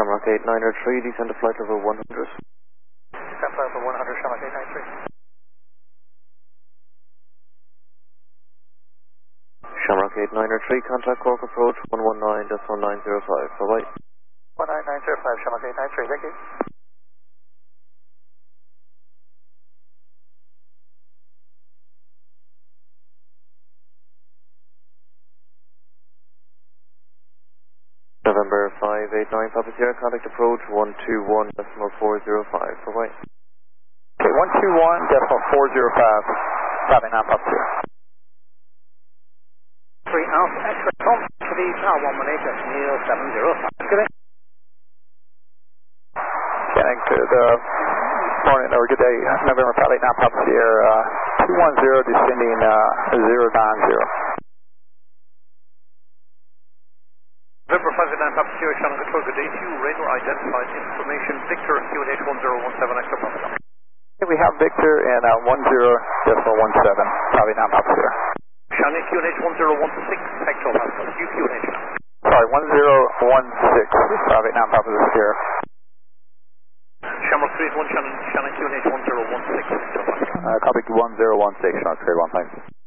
Shamrock 8903, descend to flight level 100. Descend flight level 100, Shamrock 893. Shamrock 8903, contact Cork approach 119.905, bye-bye. 19905, Shamrock 893, thank you. November 589, Papa Sierra, contact approach 121.405, bye-bye. Okay, 121.405, stopping on Papa Sierra. 3 Alpha X-ray home to the Tower 118 at Neil 705. Good day. Getting to the morning, or good day, November 589, Papa Sierra, 210 descending 090. November 589, Papa Sierra, Shannon Control, good day to you. Radar identified information, Victor, QNH 1017, extra Papa. Okay, we have Victor and 10.17, probably not Papa Sierra. Shannon QNH 1016, actual Papa, QNH. Sorry, 1016, probably not Papa Sierra. Shamrock 381, Shannon QNH 1016, actual Papa. Copy 1016, Shamrock 381, thanks.